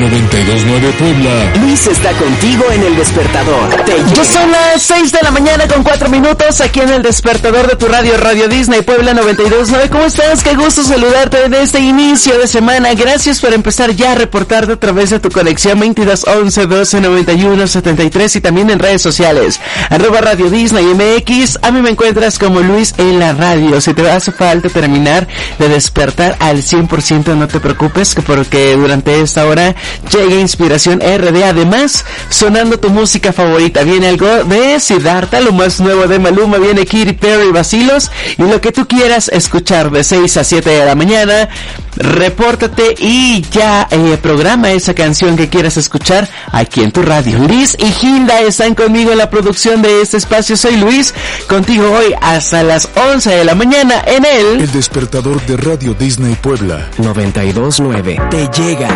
92.9 Puebla. Luis está contigo en El Despertador. Ya son las 6 de la mañana con 4 minutos aquí en El Despertador de tu radio, Radio Disney Puebla 92.9. ¿Cómo estás? Qué gusto saludarte en este inicio de semana. Gracias por empezar ya a reportarte a través de tu conexión 2211-1291-73 y también en redes sociales. @Radio Disney MX. A mí me encuentras como Luis en la radio. Si te hace falta terminar de despertar al 100%, no te preocupes, porque durante esta hora llega Inspiración RD. Además, sonando tu música favorita. Viene algo de Siddhartha, lo más nuevo de Maluma, viene Katy Perry, Vacilos, y lo que tú quieras escuchar de 6 a 7 de la mañana. Repórtate y ya programa esa canción que quieras escuchar aquí en tu radio. Liz y Hilda están conmigo en la producción de este espacio. Soy Luis, contigo hoy hasta las 11 de la mañana en El Despertador de Radio Disney Puebla 92.9. Te llega